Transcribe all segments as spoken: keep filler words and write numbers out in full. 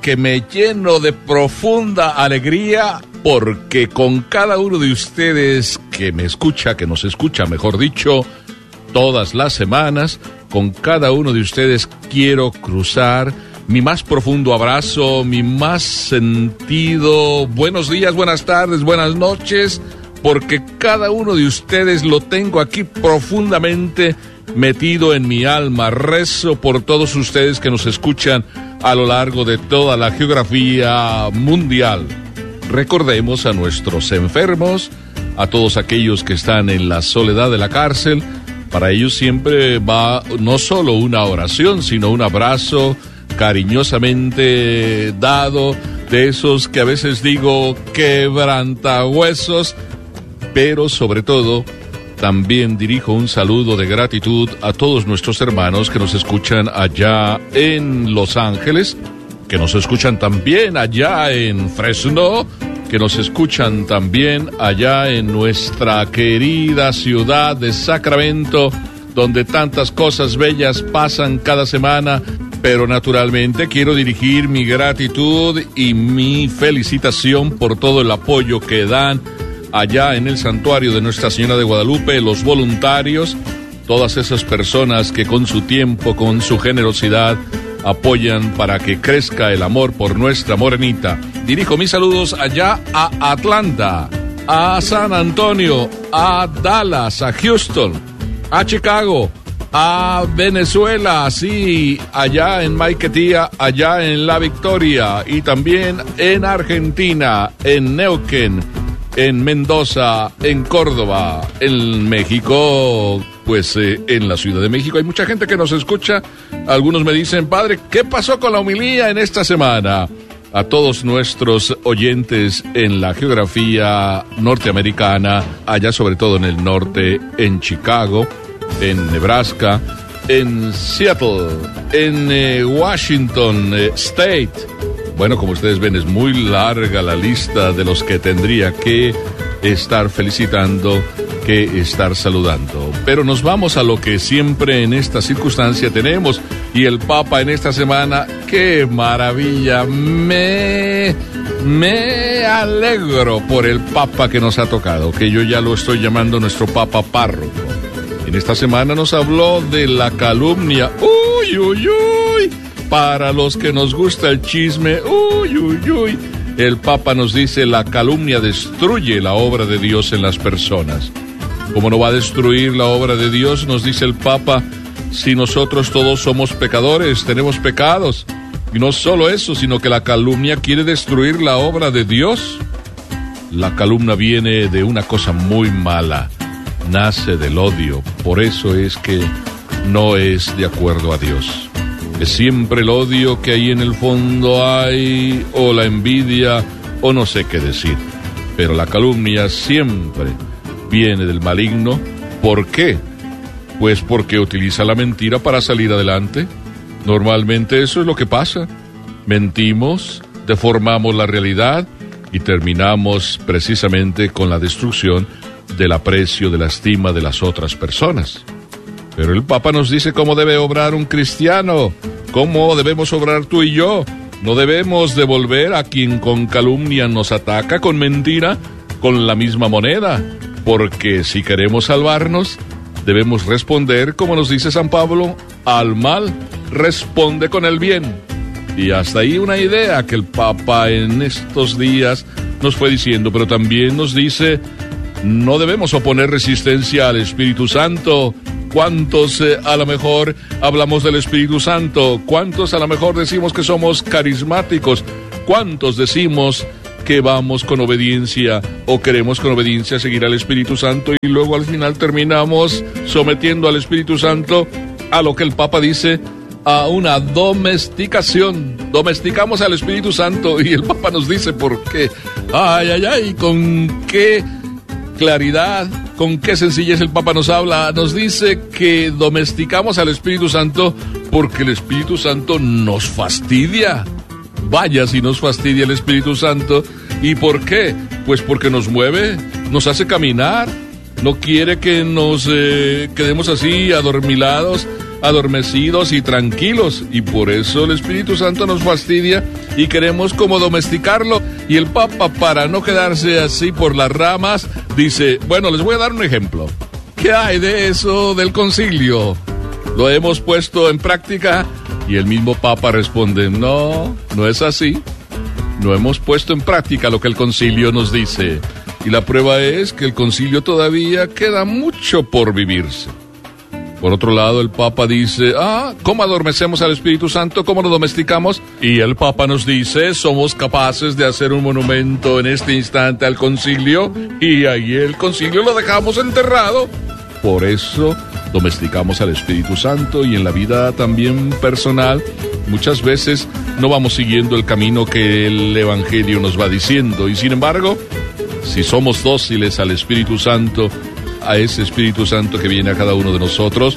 que me lleno de profunda alegría porque con cada uno de ustedes que me escucha, que nos escucha, mejor dicho, todas las semanas, con cada uno de ustedes quiero cruzar mi más profundo abrazo, mi más sentido buenos días, buenas tardes, buenas noches, porque cada uno de ustedes lo tengo aquí profundamente metido en mi alma. Rezo por todos ustedes que nos escuchan a lo largo de toda la geografía mundial. Recordemos a nuestros enfermos, a todos aquellos que están en la soledad de la cárcel. Para ellos siempre va no solo una oración, sino un abrazo cariñosamente dado, de esos que a veces digo quebrantahuesos, pero sobre todo también dirijo un saludo de gratitud a todos nuestros hermanos que nos escuchan allá en Los Ángeles, que nos escuchan también allá en Fresno, que nos escuchan también allá en nuestra querida ciudad de Sacramento, donde tantas cosas bellas pasan cada semana. Pero naturalmente quiero dirigir mi gratitud y mi felicitación por todo el apoyo que dan allá en el santuario de Nuestra Señora de Guadalupe, los voluntarios, todas esas personas que con su tiempo, con su generosidad, apoyan para que crezca el amor por nuestra morenita. Dirijo mis saludos allá a Atlanta, a San Antonio, a Dallas, a Houston, a Chicago, a Venezuela, sí, allá en Maiquetía, allá en La Victoria, y también en Argentina, en Neuquén, en Mendoza, en Córdoba, en México, pues eh, en la Ciudad de México. Hay mucha gente que nos escucha. Algunos me dicen, padre, ¿qué pasó con la homilía en esta semana? A todos nuestros oyentes en la geografía norteamericana, allá sobre todo en el norte, en Chicago, en Nebraska, en Seattle, en eh, Washington eh, State. Bueno, como ustedes ven, es muy larga la lista de los que tendría que estar felicitando, que estar saludando. Pero nos vamos a lo que siempre en esta circunstancia tenemos. Y el Papa en esta semana, ¡qué maravilla! Me, me alegro por el Papa que nos ha tocado, que yo ya lo estoy llamando nuestro Papa párroco. En esta semana nos habló de la calumnia. ¡Uy, uy, uy! Para los que nos gusta el chisme, ¡uy, uy, uy! El Papa nos dice, la calumnia destruye la obra de Dios en las personas. ¿Cómo no va a destruir la obra de Dios? Nos dice el Papa, si nosotros todos somos pecadores, tenemos pecados. Y no solo eso, sino que la calumnia quiere destruir la obra de Dios. La calumnia viene de una cosa muy mala. Nace del odio, por eso es que no es de acuerdo a Dios. Es siempre el odio que ahí en el fondo hay, o la envidia, o no sé qué decir. Pero la calumnia siempre viene del maligno. ¿Por qué? Pues porque utiliza la mentira para salir adelante. Normalmente eso es lo que pasa. Mentimos, deformamos la realidad y terminamos precisamente con la destrucción del aprecio, de la estima de las otras personas. Pero el Papa nos dice cómo debe obrar un cristiano, cómo debemos obrar tú y yo. No debemos devolver a quien con calumnia nos ataca, con mentira, con la misma moneda, porque si queremos salvarnos, debemos responder, como nos dice San Pablo, al mal, responde con el bien. Y hasta ahí una idea que el Papa en estos días nos fue diciendo, pero también nos dice, no debemos oponer resistencia al Espíritu Santo. ¿Cuántos eh, a lo mejor hablamos del Espíritu Santo? ¿Cuántos a lo mejor decimos que somos carismáticos? ¿Cuántos decimos que vamos con obediencia o queremos con obediencia seguir al Espíritu Santo y luego al final terminamos sometiendo al Espíritu Santo a lo que el Papa dice, a una domesticación? Domesticamos al Espíritu Santo y el Papa nos dice por qué. Ay, ay, ay, con qué claridad, con qué sencillez el Papa nos habla. Nos dice que domesticamos al Espíritu Santo porque el Espíritu Santo nos fastidia. Vaya si nos fastidia el Espíritu Santo. ¿Y por qué? Pues porque nos mueve, nos hace caminar, no quiere que nos eh, quedemos así adormilados, adormecidos y tranquilos, y por eso el Espíritu Santo nos fastidia y queremos como domesticarlo. Y el Papa, para no quedarse así por las ramas, dice, bueno, les voy a dar un ejemplo. ¿Qué hay de eso del concilio? ¿Lo hemos puesto en práctica? Y el mismo Papa responde, no, no es así. No hemos puesto en práctica lo que el concilio nos dice. Y la prueba es que el concilio todavía queda mucho por vivirse. Por otro lado, el Papa dice, ah, ¿cómo adormecemos al Espíritu Santo? ¿Cómo lo domesticamos? Y el Papa nos dice, somos capaces de hacer un monumento en este instante al concilio, y ahí el concilio lo dejamos enterrado. Por eso domesticamos al Espíritu Santo, y en la vida también personal, muchas veces no vamos siguiendo el camino que el Evangelio nos va diciendo, y sin embargo, si somos dóciles al Espíritu Santo, a ese Espíritu Santo que viene a cada uno de nosotros,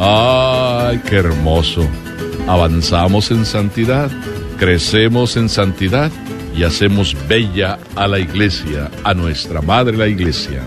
¡ay, qué hermoso! Avanzamos en santidad, crecemos en santidad y hacemos bella a la Iglesia, a nuestra Madre la Iglesia.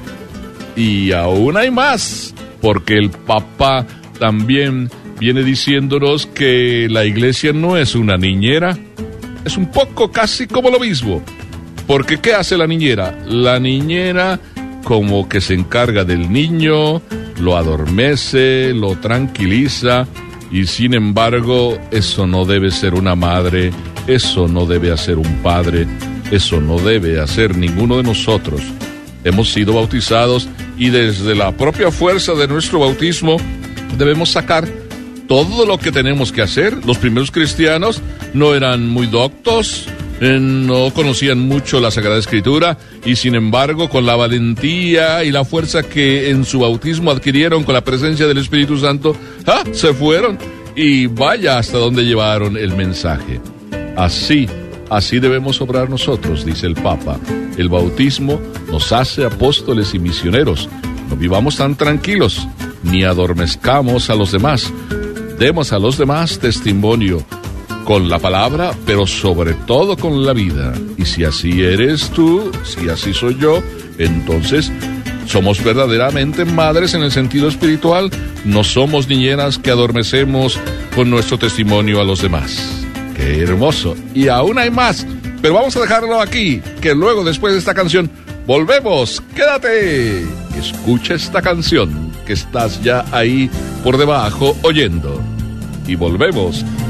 Y aún hay más, porque el Papa también viene diciéndonos que la Iglesia no es una niñera, es un poco casi como lo mismo. Porque ¿qué hace la niñera? La niñera como que se encarga del niño, lo adormece, lo tranquiliza, y sin embargo eso no debe ser una madre, eso no debe hacer un padre, eso no debe hacer ninguno de nosotros. Hemos sido bautizados y desde la propia fuerza de nuestro bautismo debemos sacar todo lo que tenemos que hacer. Los primeros cristianos no eran muy doctos, no conocían mucho la Sagrada Escritura, y sin embargo con la valentía y la fuerza que en su bautismo adquirieron con la presencia del Espíritu Santo, ¡ah!, se fueron y vaya hasta donde llevaron el mensaje. Así, así debemos obrar nosotros, dice el Papa. El bautismo nos hace apóstoles y misioneros. No vivamos tan tranquilos, ni adormezcamos a los demás. Demos a los demás testimonio con la palabra, pero sobre todo con la vida. Y si así eres tú, si así soy yo, entonces somos verdaderamente madres en el sentido espiritual. No somos niñeras que adormecemos con nuestro testimonio a los demás. ¡Qué hermoso! Y aún hay más, pero vamos a dejarlo aquí, que luego, después de esta canción, volvemos. ¡Quédate! Escucha esta canción, que estás ya ahí por debajo oyendo. Y volvemos